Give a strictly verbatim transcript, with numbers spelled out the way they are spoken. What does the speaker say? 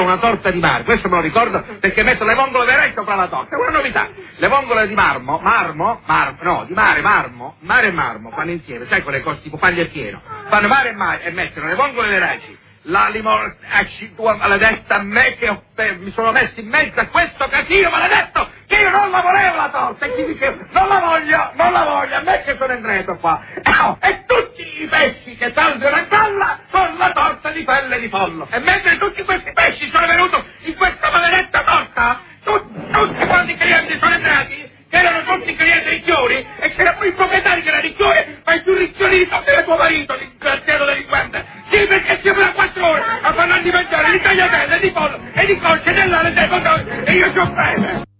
c'era una torta di mare, questo me lo ricordo perché metto le vongole vere sopra la torta, è una novità. Le vongole di marmo, marmo, marmo, no, di mare, marmo, mare e marmo fanno insieme, sai quelle cose tipo pagliettiero, fanno mare e mare e mettono le vongole veraci, la limone, tua maledetta a me che ho, eh, mi sono messo in mezzo a questo casino maledetto che io non la volevo la torta e ti dicevo non la voglio, non la voglio, a me che sono entrato qua e, oh, e tutti i pesci che salgono a galla con la torta di pelle di pollo e mentre tutti questi pesci sono venuti in questa maledetta torta tutti, tutti quanti i clienti sono entrati che erano tutti clienti ricchioni e c'era poi il proprietario che era ricchione ma il più ricchione di tutti era tuo marito, l'ingraziato delinquente. Sì, perché siamo da quattro ore a parlare di mangiare, di tagliatelle, di pollo e di cosce nell'ale del montone e io ci ho preso.